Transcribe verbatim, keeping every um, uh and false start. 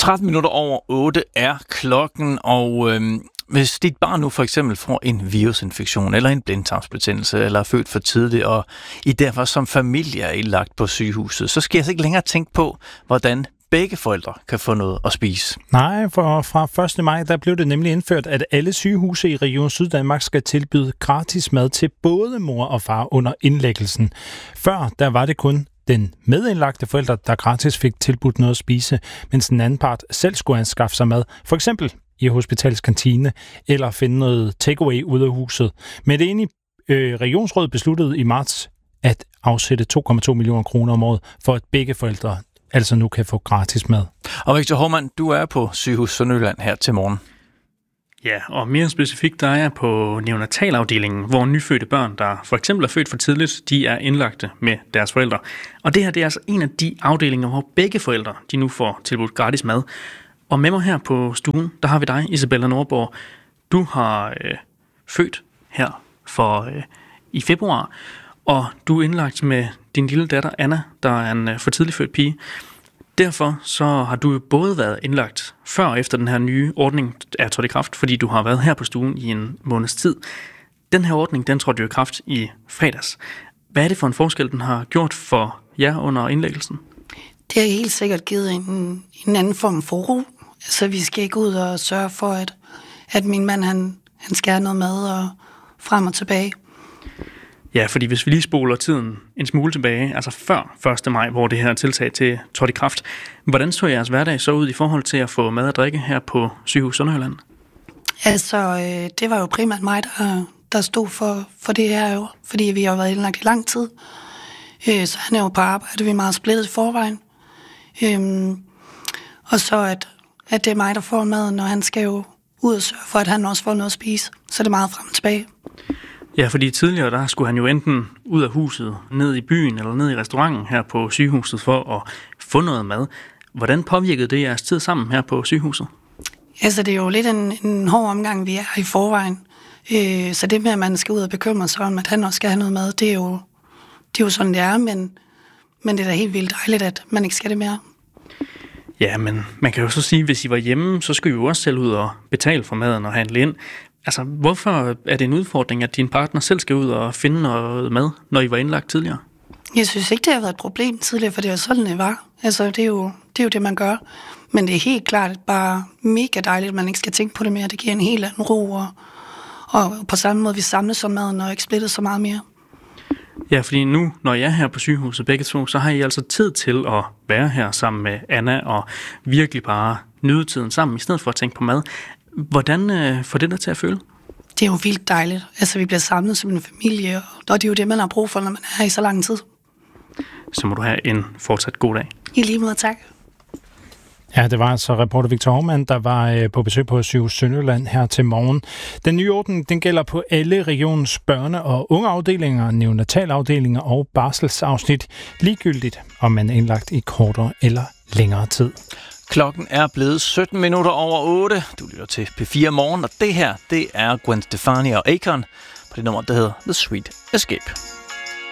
tretten minutter over otte er klokken, og øhm, hvis dit barn nu for eksempel får en virusinfektion eller en blindtarmsbetændelse eller er født for tidligt, og I derfor som familie er indlagt på sygehuset, så skal jeg altså ikke længere tænke på, hvordan begge forældre kan få noget at spise. Nej, for fra første maj der blev det nemlig indført, at alle sygehuse i Region Syddanmark skal tilbyde gratis mad til både mor og far under indlæggelsen. Før der var det kun den medindlagte forælder, der gratis fik tilbudt noget at spise, mens den anden part selv skulle anskaffe sig mad, for eksempel i hospitalets kantine, eller finde noget takeaway ud af huset. Men det enige øh, regionsråd besluttede i marts at afsætte to komma to millioner kroner om året, for at begge forældre altså nu kan få gratis mad. Og Victor Hovmand, du er på Sygehus Sønderjylland her til morgen. Ja, og mere specifikt, der er jeg på neonatalafdelingen, hvor nyfødte børn, der for eksempel er født for tidligt, de er indlagte med deres forældre. Og det her, det er altså en af de afdelinger, hvor begge forældre, de nu får tilbudt gratis mad. Og med mig her på stuen, der har vi dig, Isabella Nordborg. Du har øh, født her for øh, i februar, og du er indlagt med din lille datter Anna, der er en øh, for tidlig født pige. Derfor så har du jo både været indlagt før og efter den her nye ordning er trådt i kraft, fordi du har været her på stuen i en måneds tid. Den her ordning, den trådte jo i kraft i fredags. Hvad er det for en forskel, den har gjort for jer under indlæggelsen? Det har helt sikkert givet en, en anden form for ro. Altså, vi skal ikke ud og sørge for, at, at min mand han, han skal have noget mad og frem og tilbage. Ja, fordi hvis vi lige spoler tiden en smule tilbage, altså før første maj, hvor det her tiltag til trådte i kraft, hvordan så jeres hverdag så ud i forhold til at få mad og drikke her på Sygehus Sønderjylland? Altså, øh, det var jo primært mig, der, der stod for, for det her jo, fordi vi har været indlagt i lang tid. Øh, så han er jo på arbejde, vi er meget splittet i forvejen. Øh, og så at, at det er mig, der får maden, og han skal jo ud og sørge for, at han også får noget at spise. Så det er meget frem og tilbage. Ja, fordi tidligere der skulle han jo enten ud af huset, ned i byen eller ned i restauranten her på sygehuset for at få noget mad. Hvordan påvirkede det jeres tid sammen her på sygehuset? Altså, det er jo lidt en, en hård omgang, vi er i forvejen. Øh, så det med, at man skal ud og bekymre sig om, at han også skal have noget mad, det er jo, det er jo sådan, det er, men, men det er da helt vildt dejligt, at man ikke skal det mere. Ja, men man kan jo så sige, at hvis I var hjemme, så skulle I jo også selv ud og betale for maden og handle ind. Altså, hvorfor er det en udfordring, at din partner selv skal ud og finde noget mad, når I var indlagt tidligere? Jeg synes ikke, det har været et problem tidligere, for det var sådan, det var. Altså, det er jo det, er jo det man gør. Men det er helt klart bare mega dejligt, at man ikke skal tænke på det mere. Det giver en helt anden ro, og, og på samme måde, vi samles om maden og ikke splittes så meget mere. Ja, fordi nu, når jeg er her på sygehuset begge to, så har I altså tid til at være her sammen med Anna og virkelig bare nyde tiden sammen, i stedet for at tænke på mad. Hvordan øh, får det dig til at føle? Det er jo vildt dejligt. Altså, vi bliver samlet som en familie, og det er jo det, man har brug for, når man er her i så lang tid. Så må du have en fortsat god dag. I lige måde, tak. Ja, det var altså reporter Victor Hovmand, der var øh, på besøg på Sygehus Sønderjylland her til morgen. Den nye ordning, den gælder på alle regionens børne- og ungeafdelinger, neonatalafdelinger og barselsafsnit, ligegyldigt om man er indlagt i kortere eller længere tid. Klokken er blevet sytten minutter over otte. Du lytter til P fire Morgen, og det her, det er Gwen Stefani og Akon på det nummer, der hedder The Sweet Escape.